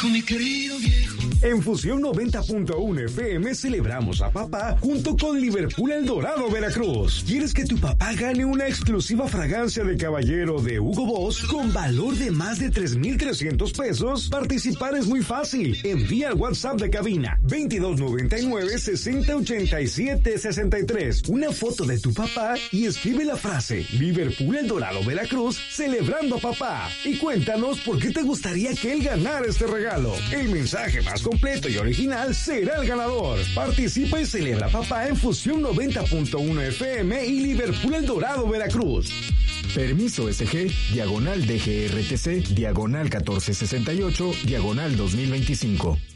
Con mi querido viejo. En Fusión 90.1 FM celebramos a papá junto con Liverpool El Dorado, Veracruz. ¿Quieres que tu papá gane una exclusiva fragancia de caballero de Hugo Boss con valor de más de 3,300 pesos? Participar es muy fácil. Envía al WhatsApp de cabina 2299-6087-63 una foto de tu papá y escribe la frase Liverpool El Dorado, Veracruz, celebrando a papá. Y cuéntanos por qué te gustaría que él ganara este regalo. El mensaje más completo y original será el ganador. Participa y celebra papá en Fusión 90.1 FM y Liverpool El Dorado, Veracruz. Permiso SG, diagonal DGRTC, diagonal 1468, diagonal 2025.